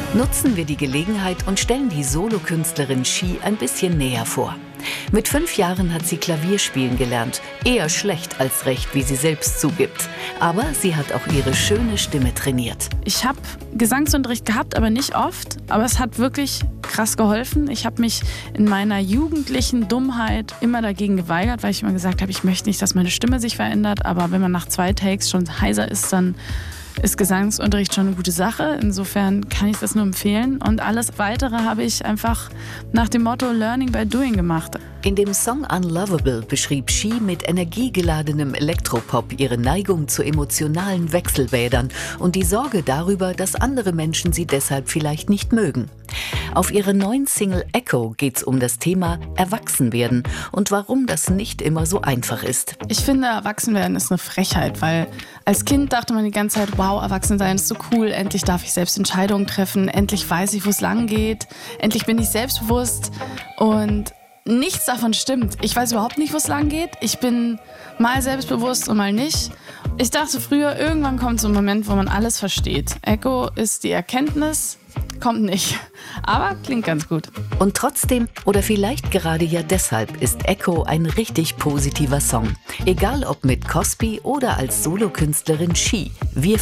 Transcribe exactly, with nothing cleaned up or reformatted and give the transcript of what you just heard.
Nutzen wir die Gelegenheit und stellen die Solokünstlerin She ein bisschen näher vor. Mit fünf Jahren hat sie Klavier spielen gelernt. Eher schlecht als recht, wie sie selbst zugibt. Aber sie hat auch ihre schöne Stimme trainiert. Ich habe Gesangsunterricht gehabt, aber nicht oft. Aber es hat wirklich krass geholfen. Ich habe mich in meiner jugendlichen Dummheit immer dagegen geweigert, weil ich immer gesagt habe, ich möchte nicht, dass meine Stimme sich verändert. Aber wenn man nach zwei Takes schon heiser ist, dann ist Gesangsunterricht schon eine gute Sache. Insofern kann ich das nur empfehlen. Und alles Weitere habe ich einfach nach dem Motto Learning by Doing gemacht. In dem Song Unlovable beschrieb She mit energiegeladenem Elektropop ihre Neigung zu emotionalen Wechselbädern und die Sorge darüber, dass andere Menschen sie deshalb vielleicht nicht mögen. Auf ihrer neuen Single Echo geht's um das Thema Erwachsenwerden und warum das nicht immer so einfach ist. Ich finde, Erwachsenwerden ist eine Frechheit, weil als Kind dachte man die ganze Zeit, wow, Erwachsensein ist so cool, endlich darf ich selbst Entscheidungen treffen, endlich weiß ich, wo es lang geht, endlich bin ich selbstbewusst und nichts davon stimmt. Ich weiß überhaupt nicht, wo es lang geht. Ich bin mal selbstbewusst und mal nicht. Ich dachte früher, irgendwann kommt so ein Moment, wo man alles versteht. Echo ist die Erkenntnis, kommt nicht. Aber klingt ganz gut. Und trotzdem, oder vielleicht gerade ja deshalb, ist Echo ein richtig positiver Song. Egal ob mit Cosby oder als Solokünstlerin She. Wir